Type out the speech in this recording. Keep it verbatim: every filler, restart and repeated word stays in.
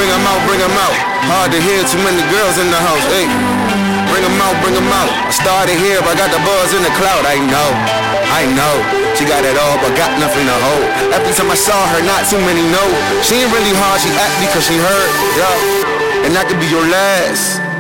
Bring 'em out, bring 'em out. Hard to hear, too many girls in the house. Hey, bring 'em out, bring 'em out. I started here, but I got the buzz in the cloud. I know, I know. She got it all, but got nothing to hold. Every time I saw her, not too many know. She ain't really hard, she act because she hurt. Yeah, and that could be your last.